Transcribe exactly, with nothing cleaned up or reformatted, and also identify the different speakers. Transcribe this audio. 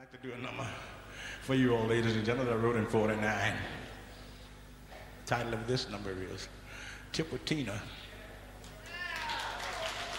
Speaker 1: like to do a number for you all, ladies and gentlemen, that I wrote in forty-nine. Title of this number is Tipatina.